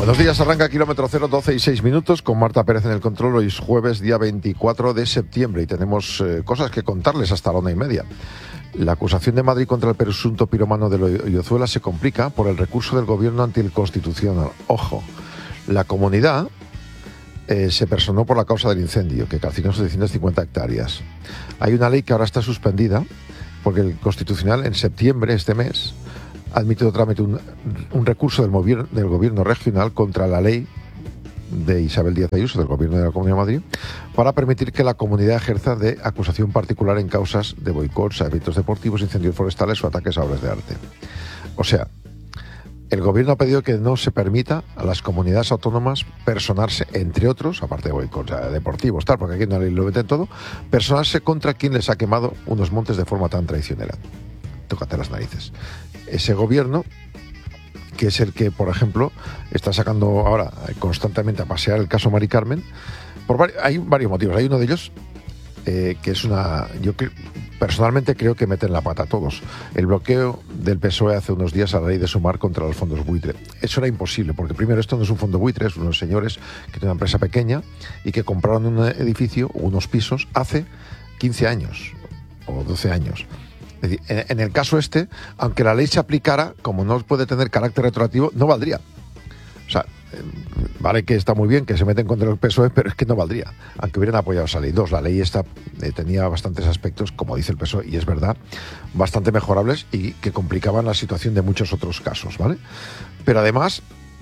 Buenos días, arranca Kilómetro Cero, 12 y 6 minutos, con Marta Pérez en el control. Hoy es jueves, día 24 de septiembre, y tenemos cosas que contarles hasta la 1:30. La acusación de Madrid contra el presunto piromano de Loyozuela se complica por el recurso del gobierno ante el Constitucional. Ojo, la comunidad se personó por la causa del incendio, que calcinó 750 hectáreas. Hay una ley que ahora está suspendida, porque el Constitucional en septiembre, este mes, ha admitido trámite un recurso del gobierno regional contra la ley de Isabel Díaz Ayuso, del gobierno de la Comunidad de Madrid, para permitir que la comunidad ejerza de acusación particular en causas de boicots a eventos deportivos, incendios forestales o ataques a obras de arte. O sea, el gobierno ha pedido que no se permita a las comunidades autónomas personarse, entre otros, aparte de boicots deportivos, tal, porque aquí no lo meten todo, personarse contra quien les ha quemado unos montes de forma tan traicionera. Tócate las narices. Ese gobierno, que es el que, por ejemplo, está sacando ahora constantemente a pasear el caso Mari Carmen, hay varios motivos. Hay uno de ellos que es personalmente creo que meten la pata a todos. El bloqueo del PSOE hace unos días a la ley de Sumar contra los fondos buitre. Eso era imposible, porque primero esto no es un fondo buitre, es unos señores que tienen una empresa pequeña y que compraron un edificio o unos pisos hace 15 años o 12 años. Es decir, en el caso este, aunque la ley se aplicara, como no puede tener carácter retroactivo, no valdría. O sea, vale que está muy bien que se meten contra el PSOE, pero es que no valdría, aunque hubieran apoyado esa ley. Dos, la ley esta tenía bastantes aspectos, como dice el PSOE, y es verdad, bastante mejorables y que complicaban la situación de muchos otros casos, ¿vale? Pero además,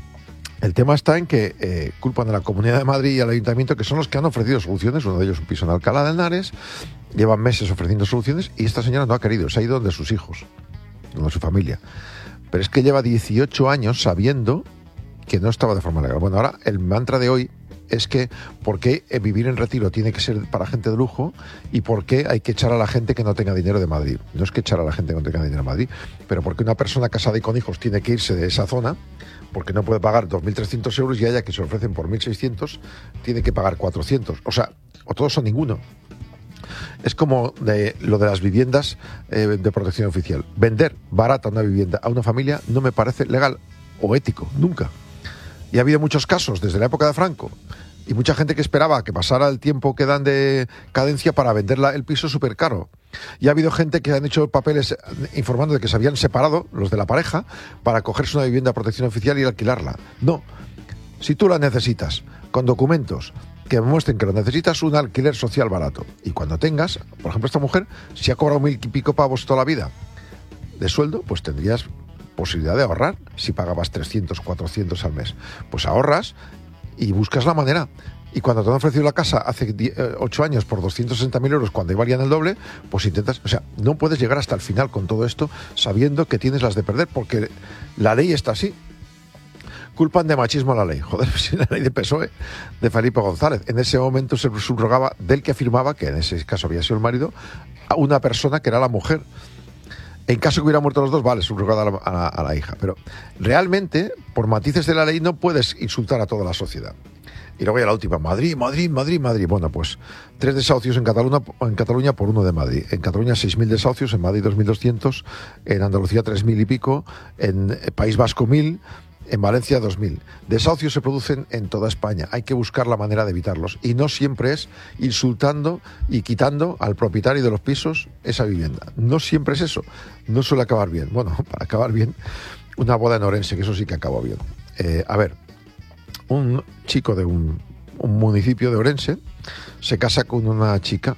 el tema está en que culpan a la Comunidad de Madrid y al Ayuntamiento, que son los que han ofrecido soluciones. Uno de ellos un piso en Alcalá de Henares, llevan meses ofreciendo soluciones y esta señora no ha querido, se ha ido donde sus hijos, donde su familia. Pero es que lleva 18 años sabiendo que no estaba de forma legal. Bueno, ahora el mantra de hoy es que por qué vivir en retiro tiene que ser para gente de lujo y por qué hay que echar a la gente que no tenga dinero de Madrid. No es que echar a la gente que no tenga dinero de Madrid, pero porque una persona casada y con hijos tiene que irse de esa zona porque no puede pagar 2.300 euros y haya que se ofrecen por 1.600, tiene que pagar 400. O sea, o todos son ninguno. Es como lo de las viviendas de protección oficial. Vender barata una vivienda a una familia no me parece legal o ético, nunca. Y ha habido muchos casos desde la época de Franco y mucha gente que esperaba que pasara el tiempo que dan de cadencia para vender el piso súper caro. Y ha habido gente que han hecho papeles informando de que se habían separado, los de la pareja, para cogerse una vivienda de protección oficial y alquilarla. No. Si tú la necesitas, con documentos que muestren que lo necesitas, un alquiler social barato. Y cuando tengas, por ejemplo, esta mujer, si ha cobrado 1.000 y pico pavos toda la vida de sueldo, pues tendrías posibilidad de ahorrar. Si pagabas 300, 400 al mes, pues ahorras y buscas la manera. Y cuando te han ofrecido la casa hace 8 años por 260.000 euros, cuando valían el doble, pues intentas. O sea, no puedes llegar hasta el final con todo esto sabiendo que tienes las de perder, porque la ley está así. Culpan de machismo a la ley. Joder, si la ley de PSOE, de Felipe González. En ese momento se subrogaba del que afirmaba, que en ese caso había sido el marido, a una persona que era la mujer. En caso que hubieran muerto los dos, vale, subrogada a la hija. Pero realmente, por matices de la ley, no puedes insultar a toda la sociedad. Y luego ya la última, Madrid. Bueno, pues 3 desahucios en Cataluña por 1 de Madrid. En Cataluña 6.000 desahucios, en Madrid 2.200, en Andalucía 3.000 y pico, en País Vasco 1.000, en Valencia 2.000. Desahucios se producen en toda España. Hay que buscar la manera de evitarlos. Y no siempre es insultando y quitando al propietario de los pisos esa vivienda. No siempre es eso. No suele acabar bien. Bueno, para acabar bien, una boda en Orense, que eso sí que acabó bien. Un chico de un municipio de Orense se casa con una chica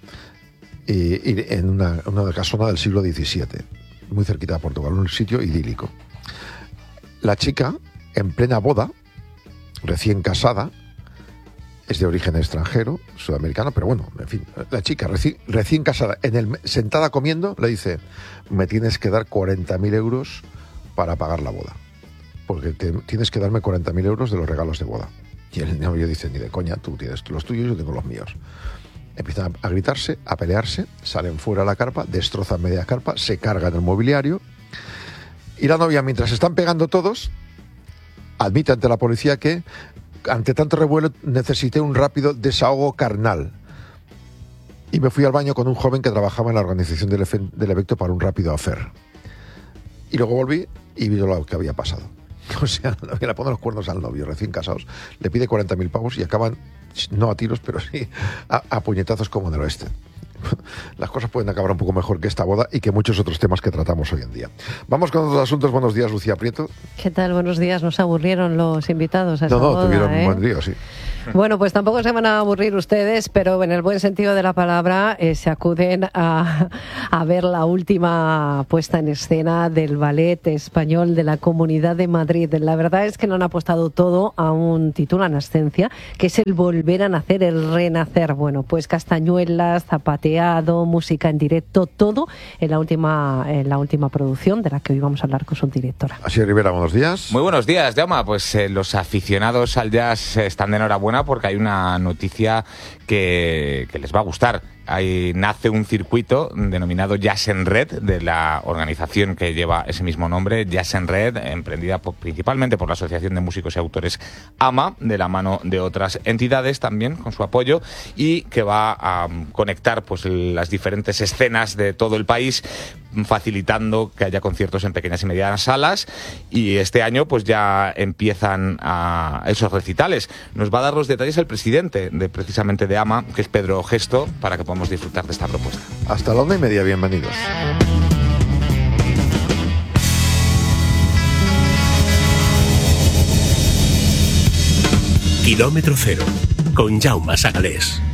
y en una casona del siglo XVII, muy cerquita de Portugal, un sitio idílico. La chica, en plena boda, recién casada, es de origen extranjero, sudamericano, pero bueno, en fin, la chica recién casada, sentada comiendo, le dice: me tienes que dar 40.000 euros para pagar la boda, porque tienes que darme 40.000 euros de los regalos de boda. Y el novio dice: ni de coña, tú tienes los tuyos, yo tengo los míos. Empiezan a gritarse, a pelearse, salen fuera a la carpa, destrozan media carpa, se cargan el mobiliario. Y la novia, mientras están pegando todos, admite ante la policía que ante tanto revuelo necesité un rápido desahogo carnal. Y me fui al baño con un joven que trabajaba en la organización del evento para un rápido affair. Y luego volví y vi lo que había pasado. O sea, le pone los cuernos al novio, recién casados. Le pide 40.000 pavos y acaban, no a tiros, pero sí a puñetazos como en el oeste. Las cosas pueden acabar un poco mejor que esta boda y que muchos otros temas que tratamos hoy en día. Vamos con otros asuntos. Buenos días, Lucía Prieto. ¿Qué tal? Buenos días. Nos aburrieron los invitados a esa boda, tuvieron un buen día, sí. Bueno, pues tampoco se van a aburrir ustedes, pero en el buen sentido de la palabra se acuden a ver la última puesta en escena del Ballet Español de la Comunidad de Madrid. La verdad es que no han apostado todo a un título en ascencia, que es el volver a nacer, el renacer. Bueno, pues castañuelas, zapateado, música en directo, todo en la última producción de la que hoy vamos a hablar con su directora. Asier Rivera, buenos días. Muy buenos días, Jaume. Pues los aficionados al jazz están de enhorabuena porque hay una noticia que les va a gustar. Ahí nace un circuito denominado Jazz en Red, de la organización que lleva ese mismo nombre, Jazz en Red, emprendida principalmente por la Asociación de Músicos y Autores AMA, de la mano de otras entidades también, con su apoyo, y que va a conectar pues las diferentes escenas de todo el país, facilitando que haya conciertos en pequeñas y medianas salas, y este año pues ya empiezan a esos recitales. Nos va a dar los detalles el presidente precisamente de AMA, que es Pedro Gesto, para que podamos disfrutar de esta propuesta. Hasta la 1:30, bienvenidos. Kilómetro Cero, con Jaume Sagalés.